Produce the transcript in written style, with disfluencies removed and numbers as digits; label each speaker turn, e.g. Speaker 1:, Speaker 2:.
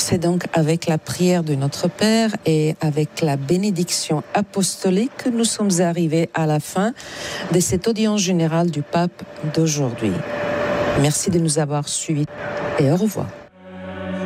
Speaker 1: C'est donc avec la prière de notre Père et avec la bénédiction apostolique que nous sommes arrivés à la fin de cette audience générale du pape d'aujourd'hui. Merci de nous avoir suivis et au revoir.